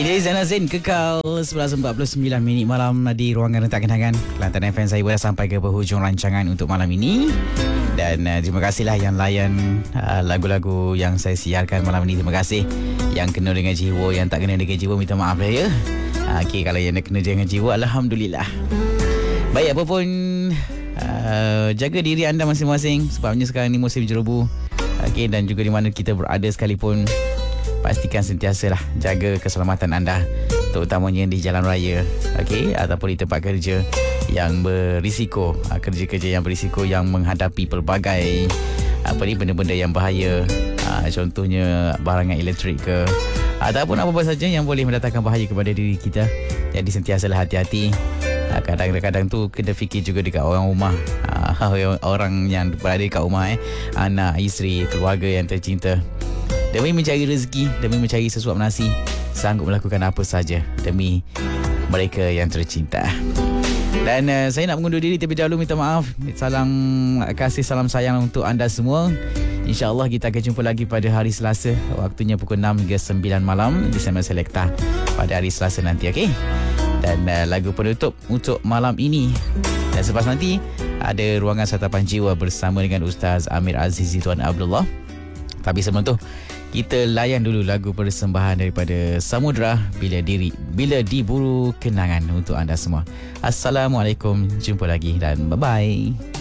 Ini Zainal Zain kekal 11.49 minit malam di ruangan Rentak Kenangan Kelantan FM. Saya dah sampai ke penghujung rancangan untuk malam ini. Dan terima kasihlah yang layan lagu-lagu yang saya siarkan malam ini. Terima kasih. Yang kena dengan jiwa, yang tak kena dengan jiwa, minta maaf lah ya. Okey, kalau yang kena dengan jiwa, Alhamdulillah. Baik, apa pun jaga diri anda masing-masing. Sebabnya sekarang ni musim jerobu. Okey, dan juga di mana kita berada sekalipun, pastikan sentiasalah jaga keselamatan anda, terutamanya di jalan raya, okey, ataupun di tempat kerja yang berisiko, kerja-kerja yang berisiko yang menghadapi pelbagai benda-benda yang bahaya, contohnya barangan elektrik ke ataupun apa-apa saja yang boleh mendatangkan bahaya kepada diri kita. Jadi sentiasalah hati-hati. Kadang-kadang tu kena fikir juga dekat orang rumah, orang yang berada dekat rumah, anak, isteri, keluarga yang tercinta. Demi mencari rezeki, demi mencari sesuap nasi, sanggup melakukan apa saja demi mereka yang tercinta. Dan saya nak mengundur diri terlebih dahulu. Minta maaf, salam kasih, salam sayang untuk anda semua. InsyaAllah kita akan jumpa lagi pada hari Selasa. Waktunya pukul 6 hingga 9 malam di Sembang Selekta pada hari Selasa nanti, okey? Dan lagu penutup untuk malam ini. Dan selepas nanti ada Ruangan Santapan Jiwa bersama dengan Ustaz Amir Azizi Tuan Abdullah. Tapi sebelum tu, kita layan dulu lagu persembahan daripada Samudra, Bila Diburu Kenangan untuk anda semua. Assalamualaikum, jumpa lagi dan bye-bye.